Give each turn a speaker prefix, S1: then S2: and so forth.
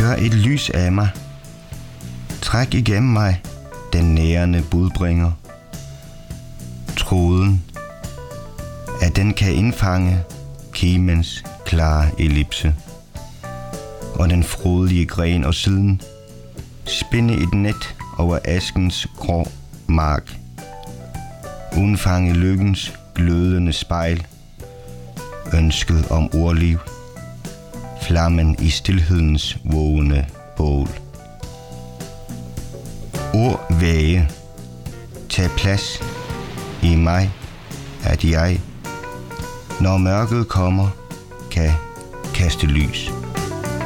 S1: Gør et lys af mig. Træk igennem mig den nærende budbringer. Tråden, at den kan indfange kimens klare ellipse, og den frodige gren og siden spinde et net over askens grå mark. Undfange lykkens glødende spejl, ønsket om ordliv, flammen i stilhedens vågne bål. Ord væge, tag plads i mig, at jeg, når mørket kommer, kan kaste lys.